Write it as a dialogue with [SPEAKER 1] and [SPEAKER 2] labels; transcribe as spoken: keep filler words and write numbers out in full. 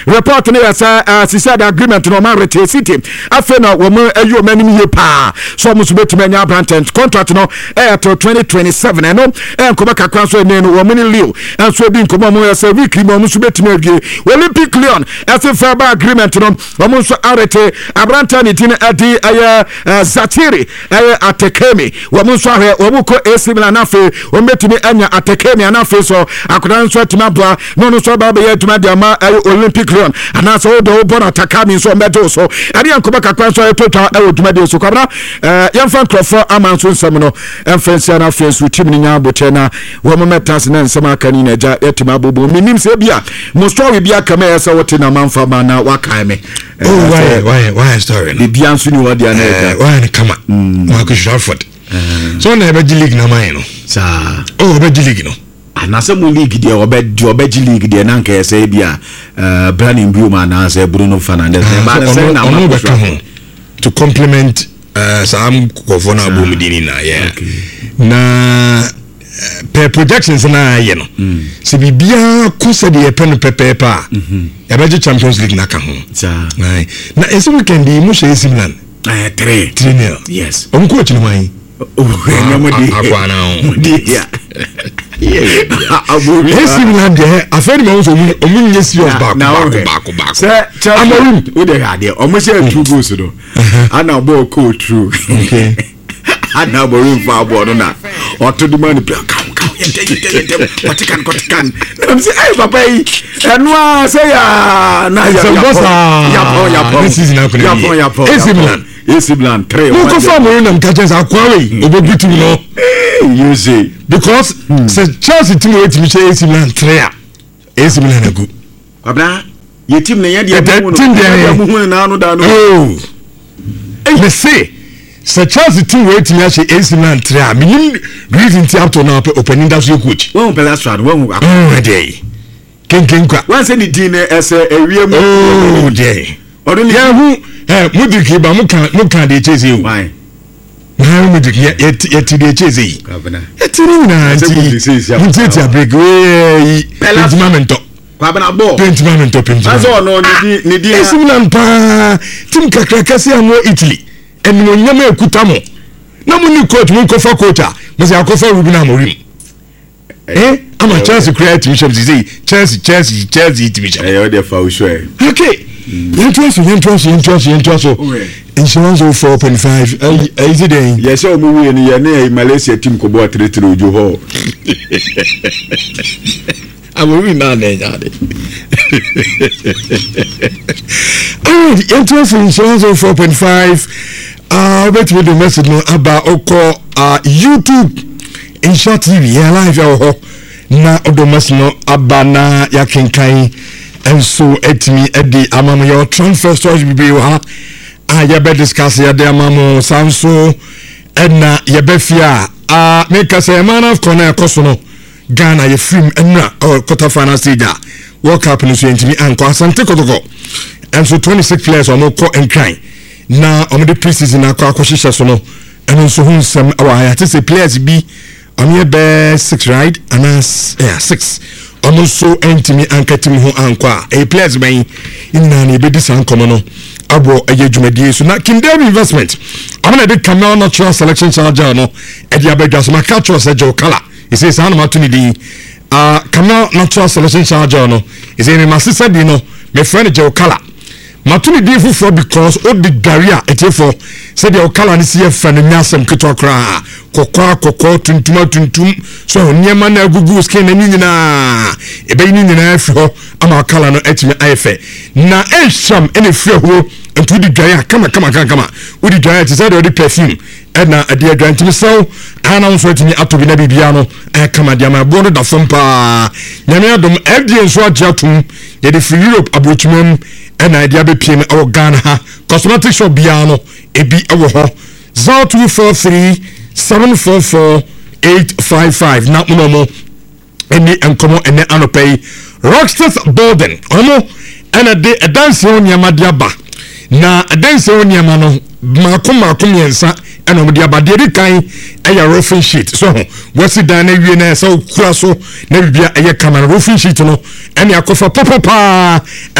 [SPEAKER 1] report no yasa sisa the agreement no ma rete city afa na wo mo ayo manim ye pa so mo so betime nya brantent contract no eh to twenty twenty-seven no eh nkoba kakra so ne no wo mo ni leo enso bi nkoba mo yasa weekly mo so betime awie Olympic Lyon as a verbal agreement no wo mo so arete abrantan tin adi aya Zatiri aya Atekemi wo mo so ahwe wo mo ko A C Milan afa wo betime anya Atekemi anafa so akodan so timabwa no no so ba be yetuma de ama Olympic Lyon ana so do bona Takami so medo so ade ankoba kakra so total e woduma de so kwabra eh yemfa crofo amanso nsem no emfensia na face team ni nya bote na wo mo metas na nsem aka ni na ja yetuma bobo minim se bia mo story bia kama yesa wote na manfa ma na wakan me
[SPEAKER 2] oh why why why story
[SPEAKER 1] no bia nso ni wodi ana
[SPEAKER 2] eh why kama Marcus Rashford so na be league na man no
[SPEAKER 1] sa
[SPEAKER 2] oh be league no
[SPEAKER 1] anase mo league de obedi obedi league de na nka ese bia uh Brandon Bruma na say Bruno Fernandes
[SPEAKER 2] ba na say na mo to complement uh Sam Kovona Bomidini na yeah na per projections na ye no se bibia ko se de pen pepepa ya be Champions League na ka ho na ese weekend mu she A C Milan
[SPEAKER 1] eh three
[SPEAKER 2] three
[SPEAKER 1] yes
[SPEAKER 2] on coach no man
[SPEAKER 1] oh nyamodi
[SPEAKER 2] akwa na
[SPEAKER 1] yeah yeah abu
[SPEAKER 2] A C Milan de afeni ma so omu nye serious back back back back
[SPEAKER 1] say amaru we dey had there omo say two goals do ana ball ko true okay ana boru fa ball no na oto di man play kam kam kotikan kotikan am say ay papa yi enwa say ya na ya ya ya
[SPEAKER 2] this is not going to
[SPEAKER 1] ya A C Milan A C Milan three
[SPEAKER 2] no ko fa mo na mkaje za kwawe obogutu no
[SPEAKER 1] you see
[SPEAKER 2] because hmm. say Chelsea team wey team say A C Milan three A C Milan go
[SPEAKER 1] abna ye team na ye dia
[SPEAKER 2] mu no
[SPEAKER 1] na anu da no
[SPEAKER 2] oh me say say Chelsea team wey team say A C Milan three minim reason ti up to now opening that so coach
[SPEAKER 1] won pelastra won
[SPEAKER 2] oh dey ken ken kwa
[SPEAKER 1] wan say ni din ese ewie mu
[SPEAKER 2] oh dey odun ya hu eh mudiki ba mu kan mu kan de cheze o
[SPEAKER 1] why
[SPEAKER 2] na mudiki ya ti de cheze yi
[SPEAKER 1] kabana
[SPEAKER 2] etiri na ti muteti abeg we pentimamento
[SPEAKER 1] kabana bo
[SPEAKER 2] pentimamento pentimamento
[SPEAKER 1] aso no ni ni di
[SPEAKER 2] A C Milan pa tim kakra kase amo Italy enimo nyama ekuta mo na mu ni coach mu ko fa coach a mo se akofa Ruben Amorim eh ama Chelsea create mission say Chelsea Chelsea Chelsea mission
[SPEAKER 1] eh o de fa usho eh
[SPEAKER 2] okay interest interest interest interest insurance of four point five is it then
[SPEAKER 1] yes o mu we ni ye na Malaysia team ko bo three three ojo ho
[SPEAKER 2] Amorim na na yade oh interest insurance of four point five uh bet we the message no about oko uh YouTube in short T V ya live ya ho na odomas no abana ya kenkan enso etimi edi amamo your transfer stories bi ha a ya be discuss ya de amamo sanso enna ya be fia a make us a man of corner koso no Ghana ye film enna or quarter final stage World Cup no so entimi anko asante kotoko enso twenty-six players on ko enkran na on the preseason akwa akoshisha so no enso hunsem awa ya te say players bi on ye be six right and yeah six almost so entimi ankatim ho ankwa a players ben inna ne be disan komo no abo eye dwumadie so na Kindem investment amana de Camel natural selection charger no e dia bedwa so maka cho se jo kala e say san ma tuni di ah Camel natural selection charger no e say me masisa di no me friend jo kala matuni di fufu because o di garia etefo say the okala ni sie fa na nyasem kitokra kokwa kokwa tuntuma tuntum so niema na gugu skin na nyina e be nyina afi ho ama okala no etime ayefe na esham ene fie ho entu di garia kama kama kama kama o di garia ti say the perfume na ade adwantimi so ana nso etimi atobi na bibia no e kama dia ma bo no da fompa nyame adom F D A nso agye atum ye de free Europe abochimam and idea be P M or Ghana cosmetic shop biano ebi ewo ho zero two four three seven four four eight five five na unomo eni enkomo ene anopay Rockstars Bolden omo ena de a dance on yamadi aba na a dance on yamano makom makom yensa ena omdi aba de kan eya roofing sheet so what's it down ewie na so kura so na bibia eye camera roofing sheet no eni akofa popopa